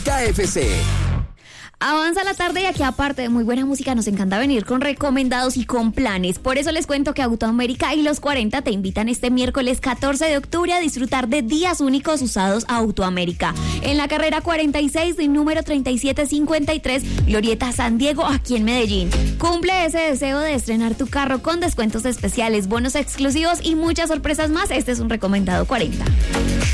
KFC. Avanza la tarde y aquí, aparte de muy buena música, nos encanta venir con recomendados y con planes. Por eso les cuento que Autoamérica y los 40 te invitan este miércoles 14 de octubre a disfrutar de días únicos usados a Autoamérica. En la carrera 46 y número 3753, Glorieta San Diego, aquí en Medellín. Cumple ese deseo de estrenar tu carro con descuentos especiales, bonos exclusivos y muchas sorpresas más. Este es un recomendado 40.